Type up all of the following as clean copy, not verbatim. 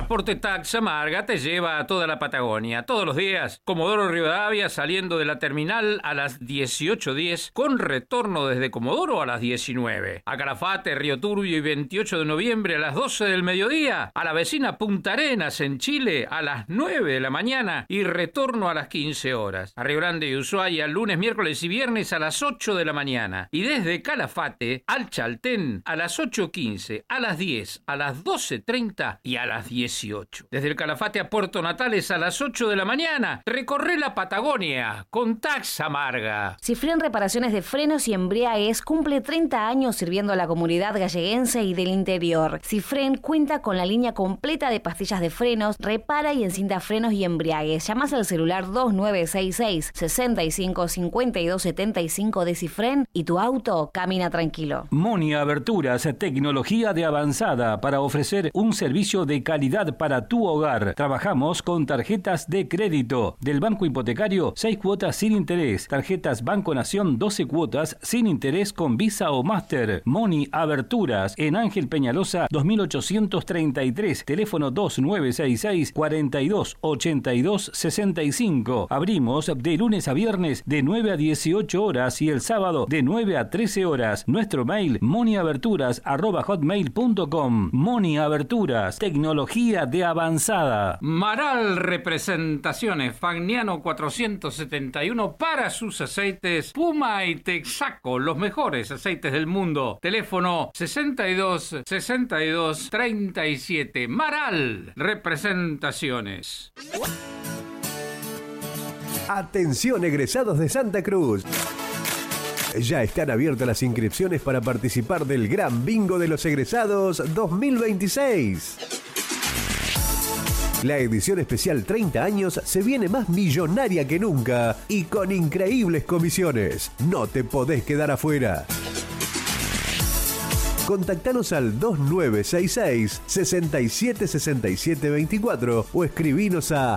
Transporte Tax Amarga te lleva a toda la Patagonia, todos los días. Comodoro Rivadavia saliendo de la terminal a las 18:10, con retorno desde Comodoro a las 19. A Calafate, Río Turbio y 28 de noviembre a las 12 del mediodía. A la vecina Punta Arenas en Chile a las 9 de la mañana y retorno a las 15 horas. A Río Grande y Ushuaia lunes, miércoles y viernes a las 8 de la mañana. Y desde Calafate al Chaltén a las 8:15, a las 10, a las 12:30 y a las 18. Desde el Calafate a Puerto Natales a las 8 de la mañana. Recorre la Patagonia con Tax Amarga. Cifrén Reparaciones de Frenos y Embriagues cumple 30 años sirviendo a la comunidad galleguense y del interior. Cifrén cuenta con la línea completa de pastillas de frenos, repara y encinta frenos y embriagues. Llamás al celular 2966 65 52 75 de Cifrén y tu auto camina tranquilo. Moni Aberturas, tecnología de avanzada para ofrecer un servicio de calidad para tu hogar. Trabajamos con tarjetas de crédito. Del Banco Hipotecario, 6 cuotas sin interés. Tarjetas Banco Nación, 12 cuotas sin interés con Visa o Master. Moni Aberturas, en Ángel Peñalosa, 2833. Teléfono 2966 42 82 65. Abrimos de lunes a viernes de 9 a 18 horas y el sábado de 9 a 13 horas. Nuestro mail moniaberturas@hotmail.com. Moni Aberturas, tecnología de avanzada. Maral Representaciones, Fagnano 471 para sus aceites Puma y Texaco, los mejores aceites del mundo. Teléfono 62 62 37. Maral Representaciones. Atención, egresados de Santa Cruz. Ya están abiertas las inscripciones para participar del Gran Bingo de los Egresados 2026. La edición especial 30 años se viene más millonaria que nunca y con increíbles comisiones. No te podés quedar afuera. Contactanos al 2966 676724 o escribinos a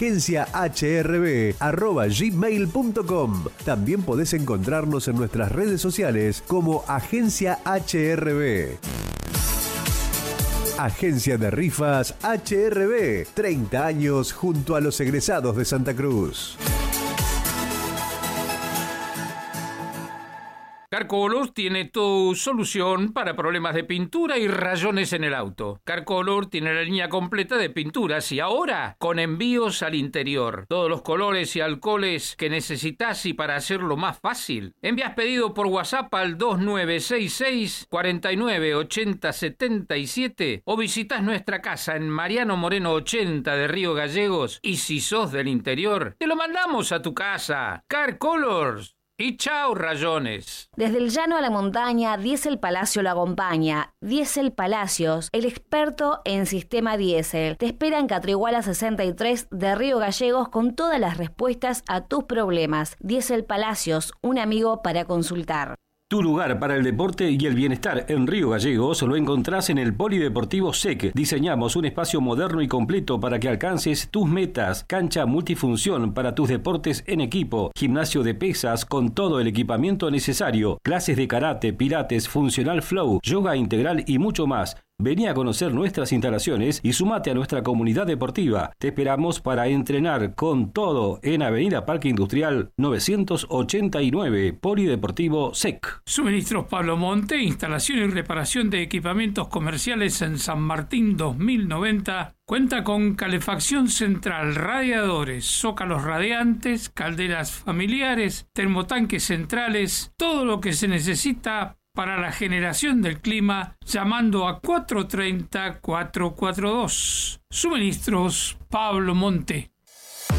agenciahrb@gmail.com. También podés encontrarnos en nuestras redes sociales como Agencia HRB. Agencia de Rifas HRB, 30 años junto a los egresados de Santa Cruz. Carcolor tiene tu solución para problemas de pintura y rayones en el auto. Carcolor tiene la línea completa de pinturas y ahora con envíos al interior. Todos los colores y alcoholes que necesitas y para hacerlo más fácil. Envías pedido por WhatsApp al 2966 49 80 77 o visitas nuestra casa en Mariano Moreno 80 de Río Gallegos y si sos del interior, te lo mandamos a tu casa. Carcolors. Y chao, rayones. Desde el llano a la montaña, Diesel Palacio lo acompaña. Diesel Palacios, el experto en sistema diésel. Te espera en Catriguala 63 de Río Gallegos con todas las respuestas a tus problemas. Diesel Palacios, un amigo para consultar. Tu lugar para el deporte y el bienestar en Río Gallegos lo encontrás en el Polideportivo SEC. Diseñamos un espacio moderno y completo para que alcances tus metas. Cancha multifunción para tus deportes en equipo. Gimnasio de pesas con todo el equipamiento necesario. Clases de karate, pilates, funcional flow, yoga integral y mucho más. Vení a conocer nuestras instalaciones y sumate a nuestra comunidad deportiva. Te esperamos para entrenar con todo en Avenida Parque Industrial 989, Polideportivo SEC. Suministros Pablo Monte, instalación y reparación de equipamientos comerciales en San Martín 2090. Cuenta con calefacción central, radiadores, zócalos radiantes, calderas familiares, termotanques centrales, todo lo que se necesita para la generación del clima, llamando a 430-442. Suministros Pablo Monte.